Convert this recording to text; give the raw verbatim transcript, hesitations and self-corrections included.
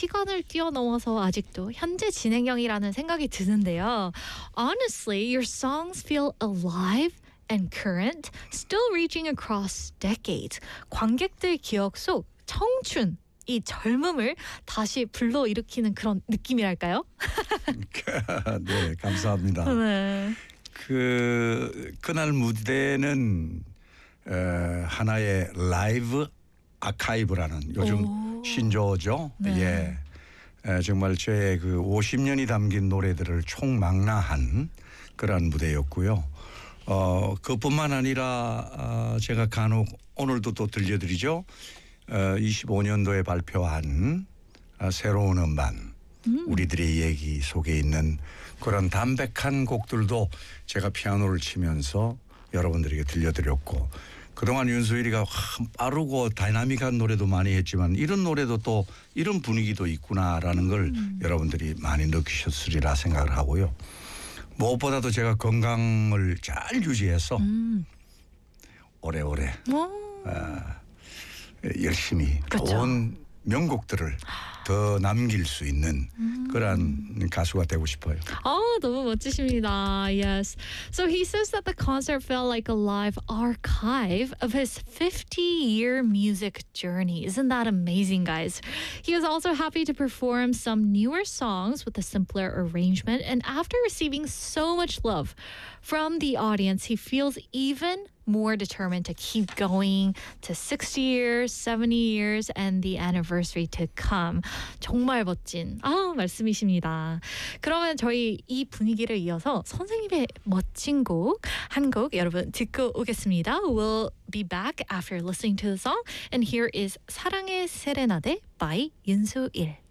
시간을 뛰어넘어서 아직도 현재 진행형이라는 생각이 드는데요. Honestly, your songs feel alive and current, still reaching across decades. 관객들 기억 속 청춘, 이 젊음을 다시 불러일으키는 그런 느낌이랄까요? 네, 감사합니다. 네. 그 그날 무대는 에, 하나의 라이브 아카이브라는 요즘 오. 신조어죠. 네. 예, 에, 정말 제 그 오십 년이 담긴 노래들을 총망라한 그런 무대였고요. 어, 그뿐만 아니라 어, 제가 간혹 오늘도 또 들려드리죠. 어, 이십오 년도에 발표한 어, 새로운 음반 음. 우리들의 얘기 속에 있는 그런 담백한 곡들도 제가 피아노를 치면서 여러분들에게 들려드렸고, 그동안 윤수일이가 빠르고 다이나믹한 노래도 많이 했지만 이런 노래도 또 이런 분위기도 있구나라는 걸 음. 여러분들이 많이 느끼셨으리라 생각을 하고요. 무엇보다도 제가 건강을 잘 유지해서 음. 오래오래 어, 열심히 그렇죠. 좋은 명곡들을 더 남길 수 있는 음. 그런 가수가 되고 싶어요. 아, 너무 멋지십니다. Yes. So he says that the concert felt like a live archive of his fifty-year music journey. Isn't that amazing, guys? He was also happy to perform some newer songs with a simpler arrangement. And after receiving so much love from the audience, he feels even more determined to keep going to sixty years, seventy years, and the anniversary to come. 정말 멋진 아 말씀이십니다. 그러면 저희 이 분위기를 이어서 선생님의 멋진 곡 한 곡 여러분 듣고 오겠습니다. We'll be back after listening to the song, and here is 사랑의 세레나데 by 윤수일.